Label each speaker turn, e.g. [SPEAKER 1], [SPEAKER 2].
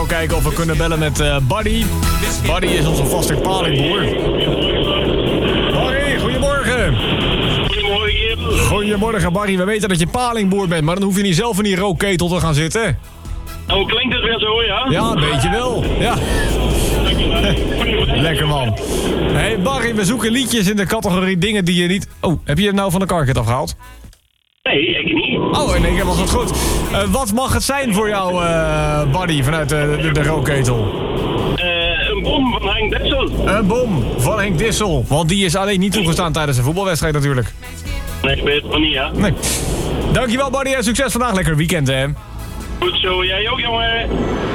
[SPEAKER 1] gauw kijken of we kunnen bellen met Buddy. Buddy is onze vaste palingboer. Barry, goedemorgen.
[SPEAKER 2] Goedemorgen.
[SPEAKER 1] Goedemorgen, Barry. We weten dat je palingboer bent, maar dan hoef je niet zelf in die rookketel te gaan zitten.
[SPEAKER 2] Oh, klinkt het weer zo, ja?
[SPEAKER 1] Ja, een beetje wel. Ja. Lekker man. Hey Barry, we zoeken liedjes in de categorie dingen die je niet... Oh, heb je het nou van de carket afgehaald?
[SPEAKER 2] Nee, ik niet.
[SPEAKER 1] Oh, in één keer was het goed. Wat mag het zijn voor jou, Buddy, vanuit de rookketel?
[SPEAKER 2] Een bom van Henk Dessel.
[SPEAKER 1] Een bom van Henk Dissel. Want die is alleen niet toegestaan tijdens een voetbalwedstrijd natuurlijk.
[SPEAKER 2] Nee, ik weet het van niet, ja.
[SPEAKER 1] Nee. Dankjewel, Buddy, en succes vandaag. Lekker weekend, hè?
[SPEAKER 2] Goed zo, jij ook, jongen.